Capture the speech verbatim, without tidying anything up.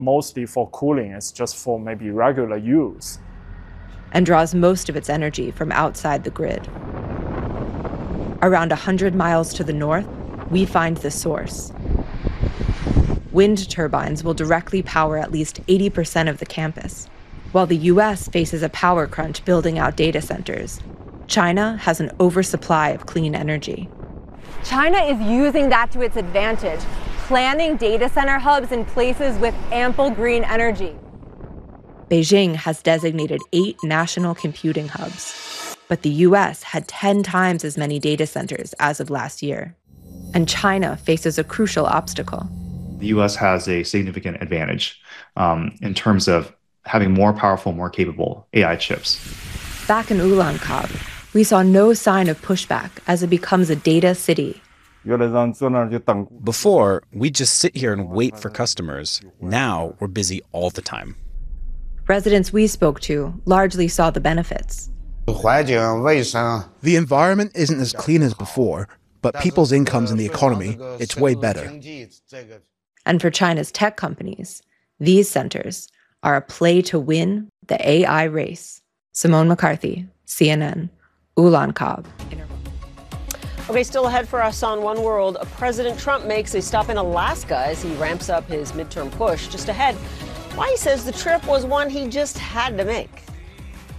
mostly for cooling. It's just for maybe regular use. And draws most of its energy from outside the grid. Around one hundred miles to the north, we find the source. Wind turbines will directly power at least eighty percent of the campus. While the U S faces a power crunch building out data centers, China has an oversupply of clean energy. China is using that to its advantage, planning data center hubs in places with ample green energy. Beijing has designated eight national computing hubs, but the U S had ten times as many data centers as of last year. And China faces a crucial obstacle. The U S has a significant advantage um, in terms of having more powerful, more capable A I chips. Back in Ulaanbaatar, we saw no sign of pushback as it becomes a data city. Before, we'd just sit here and wait for customers. Now, we're busy all the time. Residents we spoke to largely saw the benefits. The environment isn't as clean as before, but people's incomes in the economy, it's way better. And for China's tech companies, these centers are a play to win the A I race. Simone McCarthy, C N N, Ulaanbaatar. Okay, still ahead for us on One World, President Trump makes a stop in Alaska as he ramps up his midterm push. Just ahead, why he says the trip was one he just had to make.